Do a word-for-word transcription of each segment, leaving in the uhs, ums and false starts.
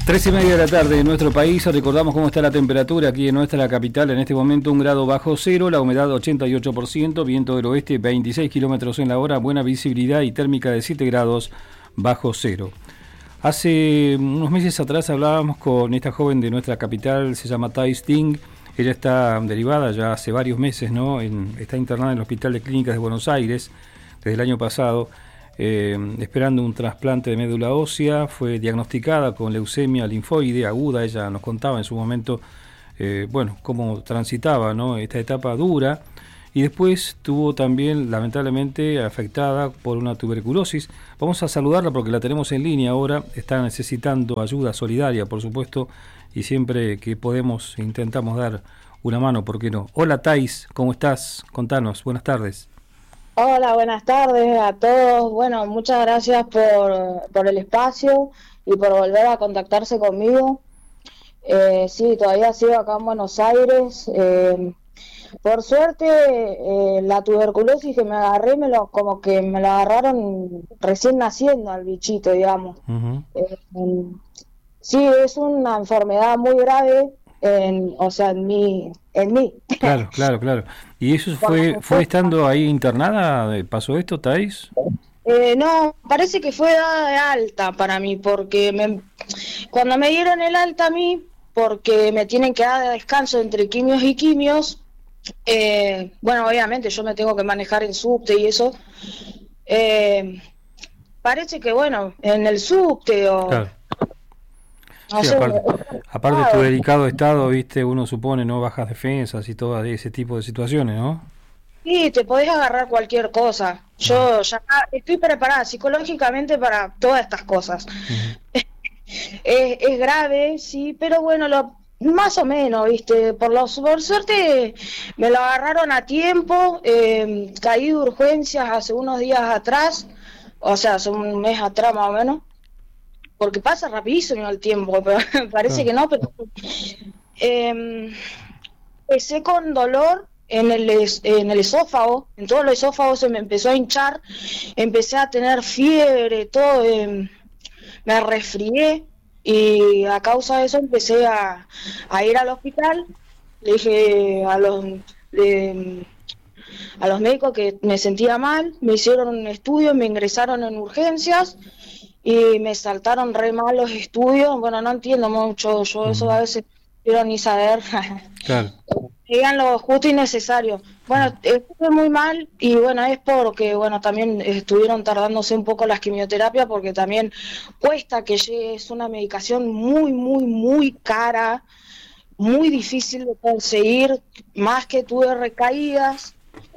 Tres y media de la tarde en nuestro país. Recordamos cómo está la temperatura aquí en nuestra capital. En este momento un grado bajo cero, la humedad ochenta y ocho por ciento, viento del oeste veintiséis kilómetros en la hora, buena visibilidad y térmica de siete grados bajo cero. Hace unos meses atrás hablábamos con esta joven de nuestra capital, se llama Thais Ting. Ella está derivada ya hace varios meses, ¿no? En, está internada en el Hospital de Clínicas de Buenos Aires desde el año pasado. Eh, esperando un trasplante de médula ósea, fue diagnosticada con leucemia linfoide aguda. Ella nos contaba en su momento, eh, bueno, cómo transitaba, ¿no?, esta etapa dura, y después tuvo también, lamentablemente, afectada por una tuberculosis. Vamos a saludarla porque la tenemos en línea ahora, está necesitando ayuda solidaria, por supuesto, y siempre que podemos intentamos dar una mano, ¿por qué no? Hola Thais, ¿cómo estás? Contanos, buenas tardes. Hola, buenas tardes a todos. Bueno, muchas gracias por, por el espacio y por volver a contactarse conmigo. Eh, sí, todavía sigo acá en Buenos Aires. Eh, por suerte, eh, la tuberculosis que me agarré, me lo, como que me lo agarraron recién naciendo al bichito, digamos. Uh-huh. Eh, sí, es una enfermedad muy grave. En, o sea, en mí, en mí. Claro, claro, claro. ¿Y eso fue fue estando ahí internada? ¿Pasó esto, Thais? Eh, no, parece que fue dada de alta para mí, porque me, cuando me dieron el alta a mí, porque me tienen que dar de descanso entre quimios y quimios, eh, bueno, obviamente yo me tengo que manejar en subte y eso, eh, parece que, bueno, en el subte o... Claro. No Sí, sé, aparte, aparte de tu delicado estado, viste, uno supone, ¿no?, bajas defensas y todo ese tipo de situaciones, ¿no? sí, te podés agarrar cualquier cosa. Yo ya estoy preparada psicológicamente para todas estas cosas. Uh-huh. es, es grave, sí, pero bueno, lo más o menos, viste, por los por suerte me lo agarraron a tiempo. Eh, caí de urgencias hace unos días atrás, o sea, hace un mes atrás más o menos. Porque pasa rapidísimo el tiempo, pero parece que no, pero eh, empecé con dolor en el es, en el esófago, en todo el esófago se me empezó a hinchar, empecé a tener fiebre, todo, eh, me resfrié y a causa de eso empecé a, a ir al hospital. Le dije a los eh, a los médicos que me sentía mal, me hicieron un estudio, me ingresaron en urgencias. Y me saltaron re mal los estudios. Bueno, no entiendo mucho yo eso, a veces quiero ni saber. Claro. Digan lo justo y necesario. Bueno, estuve muy mal y bueno, es porque bueno, también estuvieron tardándose un poco las quimioterapias porque también cuesta que llegue, es una medicación muy, muy, muy cara, muy difícil de conseguir, más que tuve recaídas.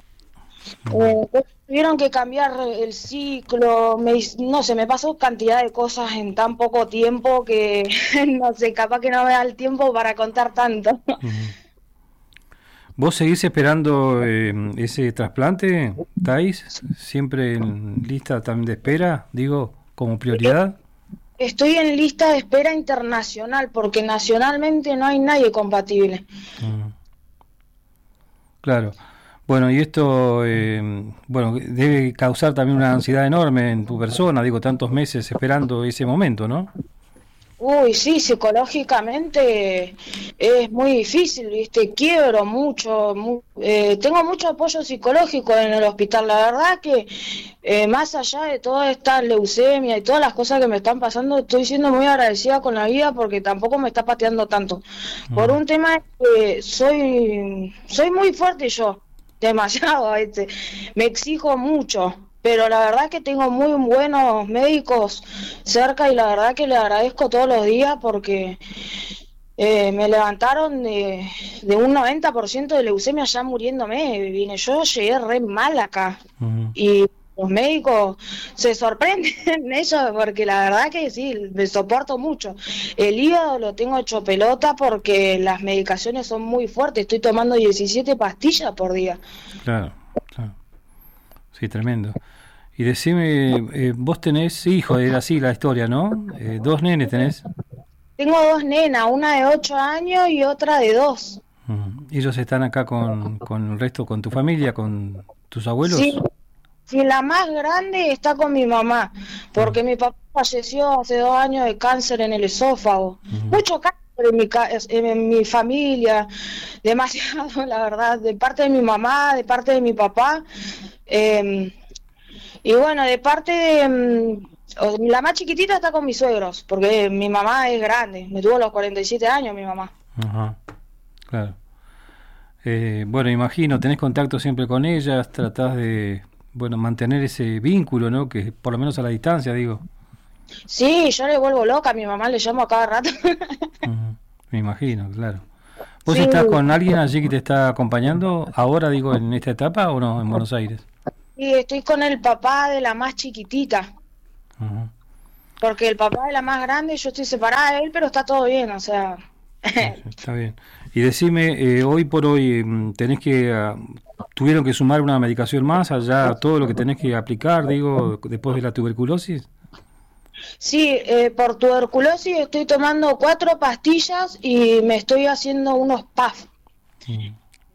Eh, tuvieron que cambiar el ciclo, me, no sé, me pasó cantidad de cosas en tan poco tiempo que no sé, capaz que no me da el tiempo para contar tanto. Uh-huh. ¿Vos seguís esperando eh, ese trasplante, Thais? ¿Siempre en lista también de espera, digo, como prioridad? Estoy en lista de espera internacional porque nacionalmente no hay nadie compatible. Uh-huh. Claro. Bueno, y esto, eh, bueno, debe causar también una ansiedad enorme en tu persona, digo, tantos meses esperando ese momento, ¿no? Uy, sí, psicológicamente es muy difícil, ¿viste? Quiebro mucho, mu eh, tengo mucho apoyo psicológico en el hospital. La verdad que eh, más allá de toda esta leucemia y todas las cosas que me están pasando, estoy siendo muy agradecida con la vida porque tampoco me está pateando tanto. Mm. Por un tema que soy, soy muy fuerte yo. Demasiado, ¿viste? Me exijo mucho, pero la verdad que tengo muy buenos médicos cerca y la verdad que le agradezco todos los días porque eh, me levantaron de, de un noventa por ciento de leucemia ya muriéndome. Vine, yo llegué re mal acá. Uh-huh. Y los médicos se sorprenden ellos porque la verdad que sí, me soporto mucho. El hígado lo tengo hecho pelota porque las medicaciones son muy fuertes. Estoy tomando diecisiete pastillas por día. Claro, claro. Sí, tremendo. Y decime, eh, vos tenés hijos, era así la historia, ¿no? Eh, dos nenes tenés. Tengo dos nenas, una de ocho años y otra de dos. Uh-huh. ¿Ellos están acá con, con el resto, con tu familia, con tus abuelos? Sí. si la más grande está con mi mamá, porque mi papá falleció hace dos años de cáncer en el esófago. Uh-huh. Mucho cáncer en mi, en mi familia, demasiado, la verdad, de parte de mi mamá, de parte de mi papá. Eh, y bueno, de parte de... La más chiquitita está con mis suegros, porque mi mamá es grande, me tuvo a los cuarenta y siete años mi mamá. Ajá, claro. Eh, bueno, imagino, tenés contacto siempre con ellas, tratás de, bueno, mantener ese vínculo, ¿no? Que por lo menos a la distancia, digo. Sí, yo le vuelvo loca, a mi mamá le llamo a cada rato. Uh-huh. Me imagino, claro. ¿Vos sí. estás con alguien allí que te está acompañando ahora, digo, en esta etapa o no, en Buenos Aires? Sí, estoy con el papá de la más chiquitita. Uh-huh. Porque el papá de la más grande, yo estoy separada de él, pero está todo bien, o sea... Está bien. Y decime, eh, hoy por hoy tenés que... Uh, ¿tuvieron que sumar una medicación más allá todo lo que tenés que aplicar, digo, después de la tuberculosis? Sí, eh, por tuberculosis estoy tomando cuatro pastillas y me estoy haciendo unos P A F. Uh-huh.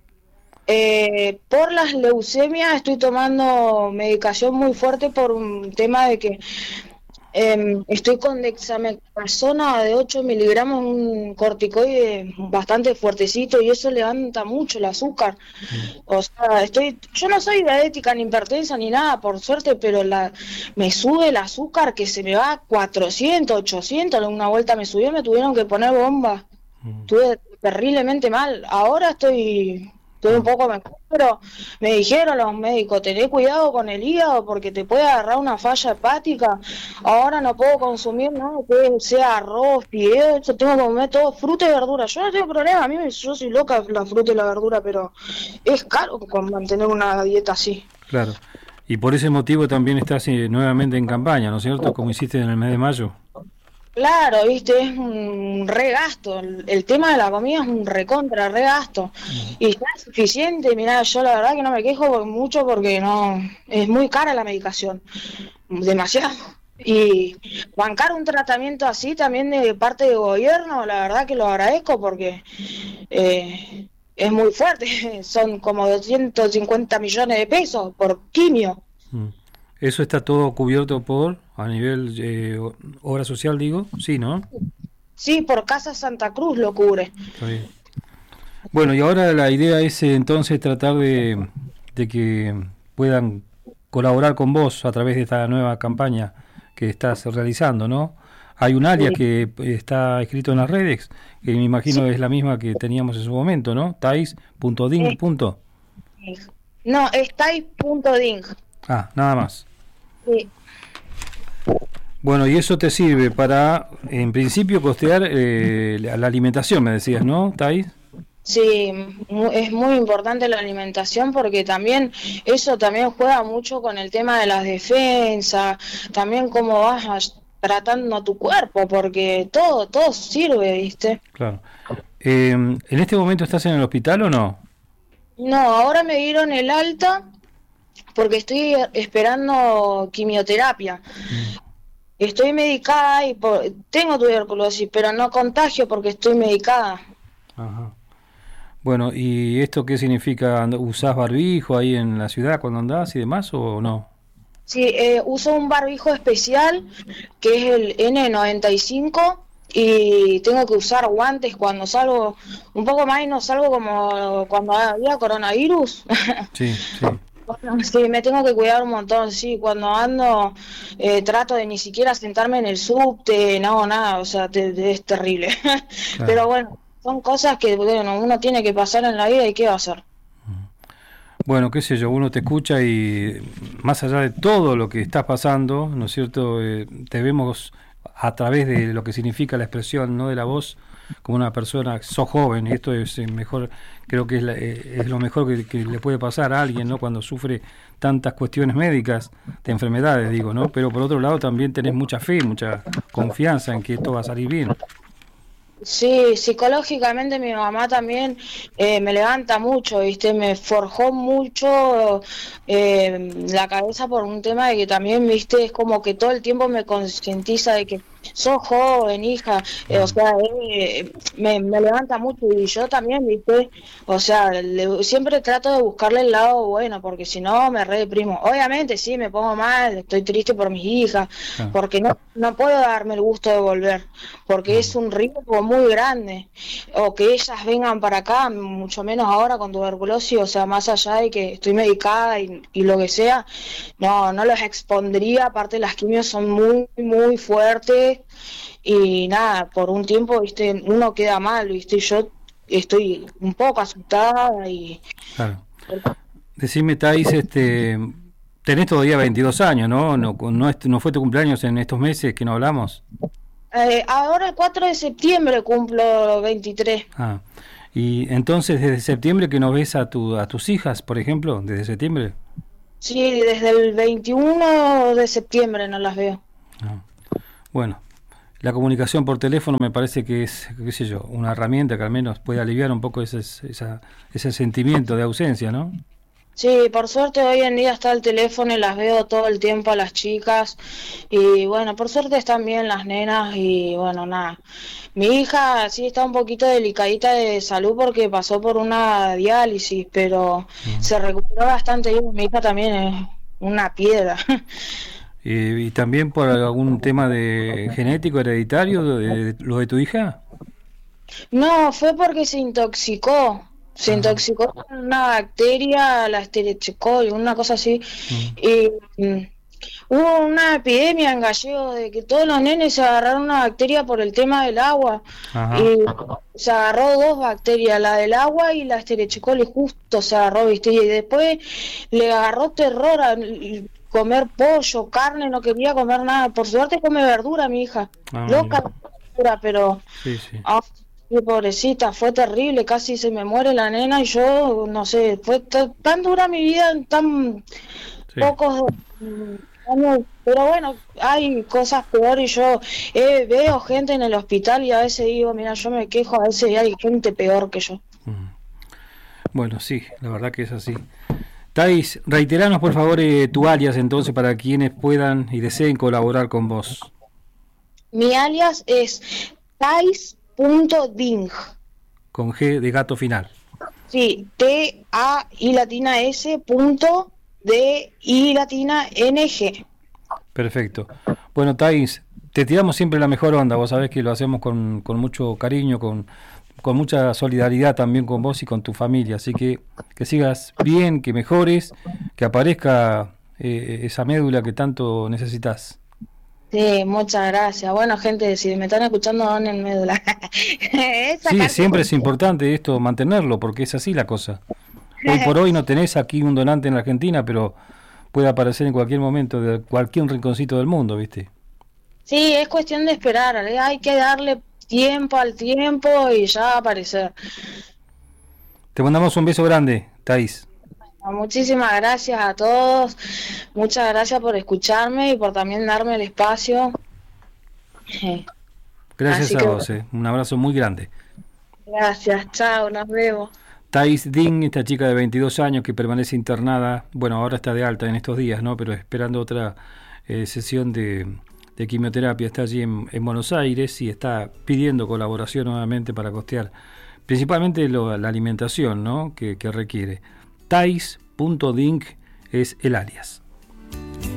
Eh, por las leucemias estoy tomando medicación muy fuerte por un tema de que eh, estoy con dexametasona de ocho miligramos, un corticoide bastante fuertecito y eso levanta mucho el azúcar. O sea, estoy, yo no soy diabética ni hipertensa ni nada, por suerte, pero la, me sube el azúcar que se me va a cuatrocientos, ochocientos, una vuelta me subió, me tuvieron que poner bomba. Estuve terriblemente mal. Ahora estoy... Estoy un poco mejor, pero me dijeron los médicos, tené cuidado con el hígado porque te puede agarrar una falla hepática. Ahora no puedo consumir nada que sea arroz, fideo, eso tengo que comer todo fruta y verdura. Yo no tengo problema, a mí me, yo soy loca la fruta y la verdura, pero es caro con mantener una dieta así. Claro, y por ese motivo también estás eh, nuevamente en campaña, ¿no es cierto? Como hiciste en el mes de mayo. Claro, viste, es un regasto, el, el tema de la comida es un recontra regasto, uh-huh. Y está suficiente. Mirá, yo la verdad que no me quejo mucho porque no, es muy cara la medicación, demasiado, y bancar un tratamiento así también de parte del gobierno, la verdad que lo agradezco porque eh, es muy fuerte, son como doscientos cincuenta millones de pesos por quimio. Uh-huh. ¿Eso está todo cubierto por, a nivel eh, obra social, digo? Sí, ¿no? Sí, por Casa Santa Cruz lo cubre. Está bien. Bueno, y ahora la idea es eh, entonces tratar de, de que puedan colaborar con vos a través de esta nueva campaña que estás realizando, ¿no? Hay un área sí. que está escrito en las redes, que me imagino sí. es la misma que teníamos en su momento, ¿no? tais punto ding. Sí. No, es tais punto ding. Ah, nada más. Sí. Bueno, y eso te sirve para, en principio, costear eh, la alimentación, me decías, ¿no, Thais? Sí, es muy importante la alimentación porque también eso también juega mucho con el tema de las defensas, también cómo vas tratando a tu cuerpo, porque todo, todo sirve, ¿viste? Claro. Eh, ¿En este momento estás en el hospital o no? No, ahora me dieron el alta porque estoy esperando quimioterapia. Mm. Estoy medicada y por, tengo tuberculosis, pero no contagio porque estoy medicada. Ajá. Bueno, ¿y esto qué significa? ¿Usás barbijo ahí en la ciudad cuando andás y demás o no? Sí, eh, uso un barbijo especial que es el ene noventa y cinco y tengo que usar guantes cuando salgo, un poco más y no salgo como cuando había coronavirus. Sí, sí. Bueno, sí, me tengo que cuidar un montón, sí, cuando ando eh, trato de ni siquiera sentarme en el subte, no hago nada, o sea, te, te, es terrible. Claro. Pero bueno, son cosas que bueno, uno tiene que pasar en la vida y qué va a hacer. Bueno, qué sé yo, uno te escucha y más allá de todo lo que estás pasando, ¿no es cierto? Eh, te vemos a través de lo que significa la expresión, ¿no? De la voz, como una persona, sos joven, y esto es mejor, creo que es, la, es lo mejor que, que le puede pasar a alguien, ¿no? Cuando sufre tantas cuestiones médicas, de enfermedades, digo, ¿no? Pero por otro lado también tenés mucha fe, mucha confianza en que esto va a salir bien. Sí, psicológicamente mi mamá también eh, me levanta mucho, ¿viste? Me forjó mucho eh, la cabeza por un tema de que también, ¿viste? Es como que todo el tiempo me concientiza de que sos joven, hija, eh, o sea, eh, me, me levanta mucho y yo también, ¿viste? O sea, le- siempre trato de buscarle el lado bueno, porque si no me re deprimo. Obviamente, sí, me pongo mal, estoy triste por mis hijas, Ah, porque no, no puedo darme el gusto de volver, porque mm, es un riesgo muy grande, o que ellas vengan para acá, mucho menos ahora con tuberculosis, o sea, más allá de que estoy medicada y, y lo que sea, no, no los expondría, aparte las quimios son muy, muy fuertes y nada, por un tiempo, viste, uno queda mal, viste, yo estoy un poco asustada y claro. Decime, Thais, este, tenés todavía veintidós años, ¿no? No, no, es- no fue tu cumpleaños en estos meses que no hablamos. eh, ahora el cuatro de septiembre cumplo veintitrés. Ah, y entonces desde septiembre que no ves a tu, a tus hijas, por ejemplo, desde septiembre. Sí, desde el veintiuno de septiembre no las veo. Ah, bueno, la comunicación por teléfono me parece que es, qué sé yo, una herramienta que al menos puede aliviar un poco ese, esa, ese sentimiento de ausencia, ¿no? Sí, por suerte hoy en día está el teléfono y las veo todo el tiempo a las chicas y bueno, por suerte están bien las nenas y bueno, nada. Mi hija sí está un poquito delicadita de salud porque pasó por una diálisis, pero Mm. se recuperó bastante bien. Mi hija también es una piedra. Eh, y también por algún tema de genético, hereditario, de, de lo de tu hija. No, fue porque se intoxicó. Se Ajá. intoxicó con una bacteria, la Escherichia una cosa así. Mm. Y mm, hubo una epidemia en Gallego de que todos los nenes se agarraron una bacteria por el tema del agua. Ajá. Y se agarró dos bacterias, la del agua y la Escherichia coli, justo se agarró, ¿viste? Y después le agarró terror a l- comer pollo, carne, no quería comer nada. Por suerte come verdura, mi hija. Ah, mira. Loca de verdura, pero... Sí, sí. Ah, sí, pobrecita, fue terrible, casi se me muere la nena y yo, no sé, fue t- tan dura mi vida en tan Sí. pocos mm, años, pero bueno, hay cosas peores y yo eh, veo gente en el hospital y a veces digo, mira, yo me quejo, a veces hay gente peor que yo. Mm. Bueno, sí, la verdad que es así. Thais, reiteranos por favor eh, tu alias entonces para quienes puedan y deseen colaborar con vos. Mi alias es tais.ding, Con G de gato final. sí, T A I latina S punto D I latina N G. Perfecto. Bueno, Thais, te tiramos siempre la mejor onda. Vos sabés que lo hacemos con, con mucho cariño, con, con mucha solidaridad también con vos y con tu familia. Así que que sigas bien, que mejores, que aparezca eh, esa médula que tanto necesitas. Sí, muchas gracias. Bueno, gente, si me están escuchando, donen médula. Es Sí, sacarse siempre con- es importante esto, mantenerlo, porque es así la cosa. Hoy por hoy no tenés aquí un donante en la Argentina, pero puede aparecer en cualquier momento de cualquier rinconcito del mundo, ¿viste? Sí, es cuestión de esperar. ¿eh? Hay que darle tiempo al tiempo y ya va a aparecer. Te mandamos un beso grande, Thais. Muchísimas gracias a todos. Muchas gracias por escucharme y por también darme el espacio. Gracias Así a que vos, eh. Un abrazo muy grande. gracias. Chao, nos vemos. Thais Ding, esta chica de veintidós años que permanece internada, bueno, ahora está de alta en estos días, ¿no? Pero esperando otra eh, sesión de, de quimioterapia, está allí en, en Buenos Aires y está pidiendo colaboración nuevamente para costear principalmente lo, la alimentación, ¿no? que, que requiere. Thais punto ding es el alias.